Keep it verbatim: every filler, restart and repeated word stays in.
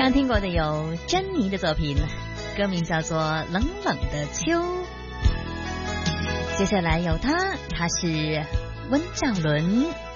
刚听过的有珍妮的作品，歌名叫做《冷冷的秋》。接下来有他，他是温兆伦。